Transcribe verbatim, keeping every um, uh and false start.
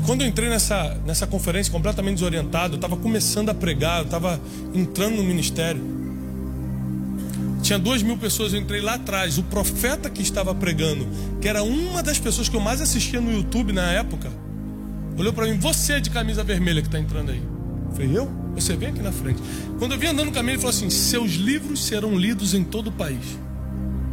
quando eu entrei nessa, nessa conferência completamente desorientado, eu estava começando a pregar, eu estava entrando no ministério. Tinha duas mil pessoas, eu entrei lá atrás. O profeta que estava pregando, que era uma das pessoas que eu mais assistia no YouTube na época, olhou para mim: você de camisa vermelha que está entrando aí. Eu falei: eu? Você vem aqui na frente. Quando eu vim andando no caminho, ele falou assim: seus livros serão lidos em todo o país.